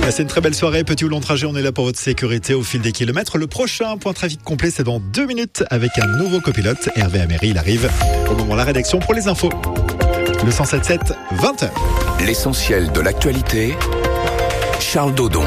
C'est une très belle soirée, petit ou long trajet, on est là pour votre sécurité au fil des kilomètres. Le prochain point trafic complet, c'est dans 2 minutes avec un nouveau copilote, Hervé Améry. Il arrive au moment de la rédaction pour les infos. Le 107.7, 20h. L'essentiel de l'actualité, Charles Dodon.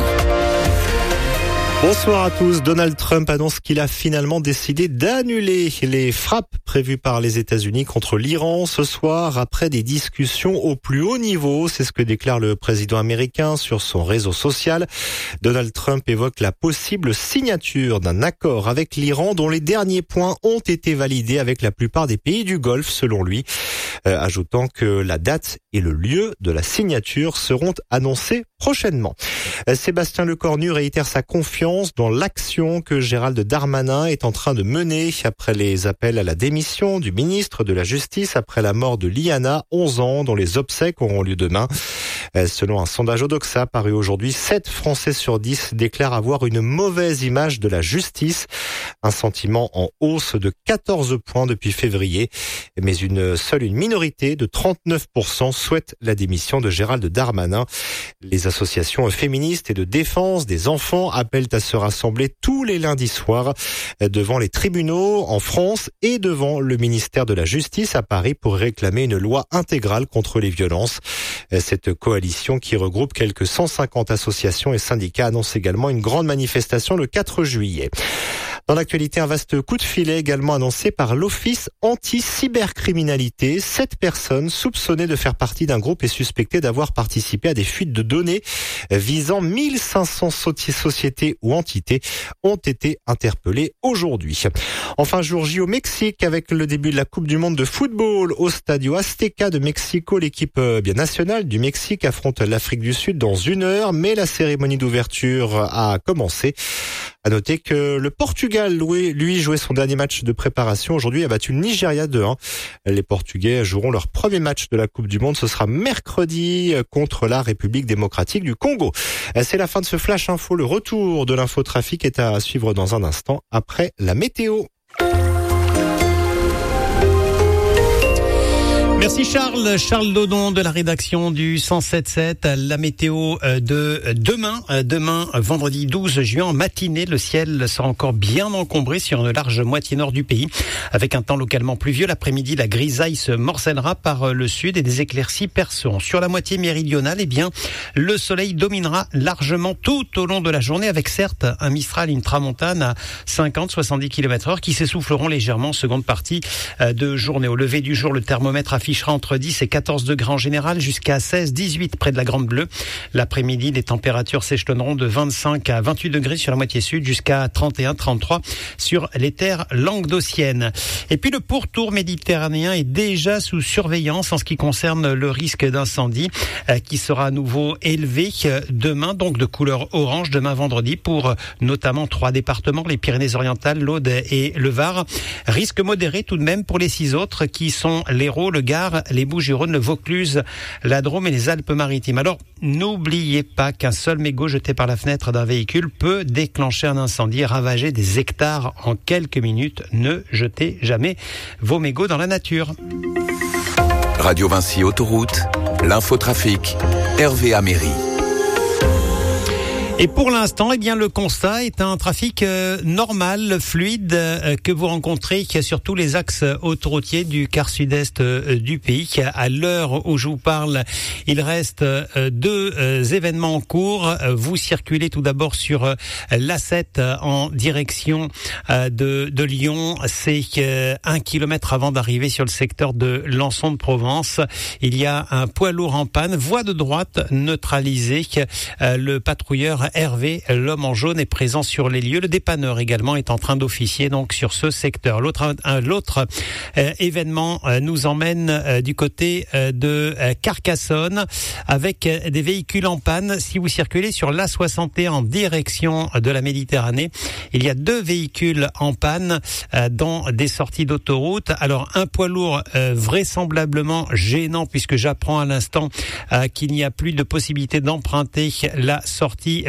Bonsoir à tous. Donald Trump annonce qu'il a finalement décidé d'annuler les frappes prévues par les États-Unis contre l'Iran ce soir après des discussions au plus haut niveau. C'est ce que déclare le président américain sur son réseau social. Donald Trump évoque la possible signature d'un accord avec l'Iran dont les derniers points ont été validés avec la plupart des pays du Golfe selon lui, ajoutant que la date et le lieu de la signature seront annoncés prochainement. Sébastien Lecornu réitère sa confiance dans l'action que Gérald Darmanin est en train de mener après les appels à la démission du ministre de la Justice après la mort de Liana, 11 ans, dont les obsèques auront lieu demain. Selon un sondage Odoxa paru aujourd'hui, 7 Français sur 10 déclarent avoir une mauvaise image de la justice. Un sentiment en hausse de 14 points depuis février. Mais seule une minorité de 39% souhaite la démission de Gérald Darmanin. Les associations féministes et de défense des enfants appellent à se rassembler tous les lundis soirs devant les tribunaux en France et devant le ministère de la Justice à Paris pour réclamer une loi intégrale contre les violences. Cette coalition qui regroupe quelques 150 associations et syndicats annonce également une grande manifestation le 4 juillet. Dans l'actualité, un vaste coup de filet également annoncé par l'Office anti-cybercriminalité. 7 personnes soupçonnées de faire partie d'un groupe et suspectées d'avoir participé à des fuites de données visant 1500 sociétés ou entités ont été interpellées aujourd'hui. Enfin, jour J au Mexique avec le début de la Coupe du Monde de football au Stadio Azteca de Mexico. L'équipe nationale du Mexique affronte l'Afrique du Sud dans 1 heure, mais la cérémonie d'ouverture a commencé. À noter que le Portugal, lui, jouait son dernier match de préparation. Aujourd'hui, a battu le Nigeria 2-1. Les Portugais joueront leur premier match de la Coupe du Monde. Ce sera mercredi contre la République démocratique du Congo. C'est la fin de ce Flash Info. Le retour de l'infotrafic est à suivre dans un instant après la météo. Merci Charles Dodon de la rédaction du 107.7. La météo de demain, vendredi 12 juin, en matinée, le ciel sera encore bien encombré sur une large moitié nord du pays, avec un temps localement pluvieux. L'après-midi, la grisaille se morcellera par le sud et des éclaircies perceront. Sur la moitié méridionale, le soleil dominera largement tout au long de la journée, avec certes un Mistral et une tramontane à 50-70 km/h qui s'essouffleront légèrement en seconde partie de journée. Au lever du jour, le thermomètre affichera entre 10 et 14 degrés en général, jusqu'à 16-18 près de la Grande Bleue. L'après-midi, les températures s'échelonneront de 25 à 28 degrés sur la moitié sud, jusqu'à 31-33 sur les terres languedociennes. Et puis le pourtour méditerranéen est déjà sous surveillance en ce qui concerne le risque d'incendie qui sera à nouveau élevé demain, donc de couleur orange, demain vendredi, pour notamment 3 départements, les Pyrénées-Orientales, l'Aude et le Var. Risque modéré tout de même pour les 6 autres qui sont l'Hérault, le Gard, les Bouches-du-Rhône, le Vaucluse, la Drôme et les Alpes-Maritimes. Alors, n'oubliez pas qu'un seul mégot jeté par la fenêtre d'un véhicule peut déclencher un incendie et ravager des hectares en quelques minutes. Ne jetez jamais vos mégots dans la nature. Radio Vinci Autoroute, l'infotrafic, Hervé Améry. Et pour l'instant, le constat est un trafic normal, fluide, que vous rencontrez sur tous les axes autoroutiers du quart sud-est du pays. À l'heure où je vous parle, il reste 2 événements en cours. Vous circulez tout d'abord sur l'A7 en direction de Lyon. C'est 1 kilomètre avant d'arriver sur le secteur de Lançon de Provence. Il y a un poids lourd en panne, voie de droite neutralisée. Le patrouilleur Hervé, l'homme en jaune, est présent sur les lieux. Le dépanneur également est en train d'officier donc sur ce secteur. L'autre événement nous emmène du côté de Carcassonne avec des véhicules en panne. Si vous circulez sur l'A61 en direction de la Méditerranée, il y a 2 véhicules en panne dans des sorties d'autoroute. Alors un poids lourd vraisemblablement gênant, puisque j'apprends à l'instant qu'il n'y a plus de possibilité d'emprunter la sortie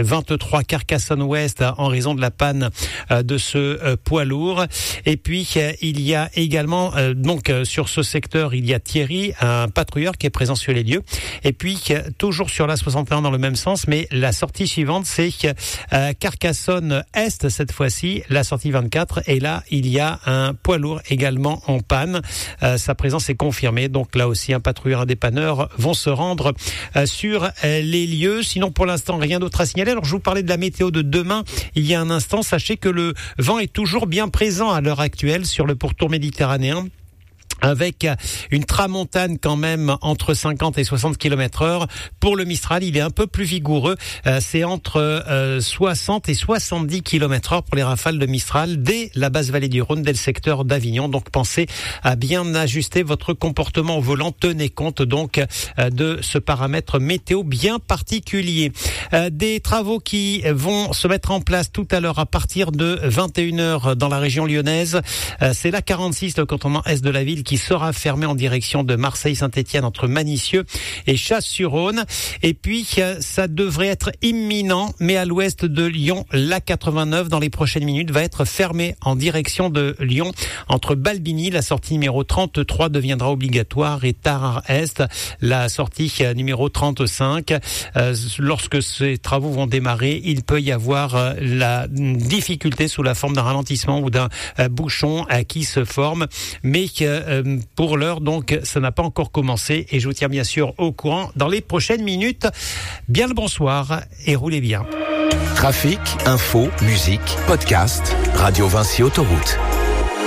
23 Carcassonne-Ouest en raison de la panne de ce poids lourd. Et puis il y a également sur ce secteur, il y a Thierry, un patrouilleur qui est présent sur les lieux. Et puis toujours sur la 61 dans le même sens, mais la sortie suivante, c'est Carcassonne-Est cette fois-ci, la sortie 24. Et là, il y a un poids lourd également en panne. Sa présence est confirmée. Donc là aussi, un patrouilleur et un dépanneur vont se rendre sur les lieux. Sinon, pour l'instant, rien d'autre à signaler. Alors, je vous parlais de la météo de demain il y a un instant. Sachez que le vent est toujours bien présent à l'heure actuelle sur le pourtour méditerranéen, avec une tramontane quand même entre 50 et 60 km/h. Pour le Mistral, il est un peu plus vigoureux. C'est entre 60 et 70 km/h pour les rafales de Mistral dès la basse vallée du Rhône, dès le secteur d'Avignon. Donc pensez à bien ajuster votre comportement au volant. Tenez compte donc de ce paramètre météo bien particulier. Des travaux qui vont se mettre en place tout à l'heure à partir de 21h dans la région lyonnaise. C'est la 46, le cantonnement est de la ville, qui sera fermé en direction de Marseille-Saint-Étienne entre Manicieux et Chasse-sur-Rhône. Et puis, ça devrait être imminent, mais à l'ouest de Lyon, la 89 dans les prochaines minutes va être fermée en direction de Lyon entre Balbigny, la sortie numéro 33 deviendra obligatoire, et Tarare-Est, la sortie numéro 35. Lorsque ces travaux vont démarrer, il peut y avoir la difficulté sous la forme d'un ralentissement ou d'un bouchon qui se forme, mais pour l'heure, donc, ça n'a pas encore commencé et je vous tiens bien sûr au courant dans les prochaines minutes. Bien le bonsoir et roulez bien. Trafic, info, musique, podcast, Radio Vinci Autoroute.